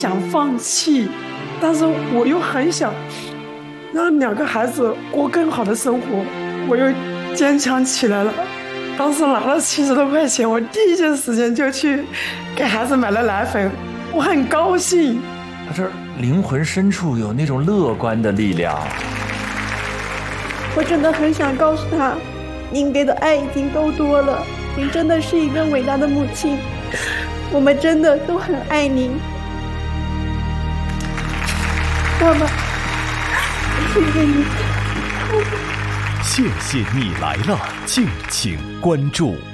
想放弃，但是我又很想让2个孩子过更好的生活，我又坚强起来了。当时拿了70多块钱，我第一件时间就去给孩子买了奶粉，我很高兴。 他这灵魂深处有那种乐观的力量。 我真的很想告诉他，您给的爱已经够多了，您真的是一个伟大的母亲，我们真的都很爱您。妈妈，谢谢你。 谢谢你来了，敬请关注。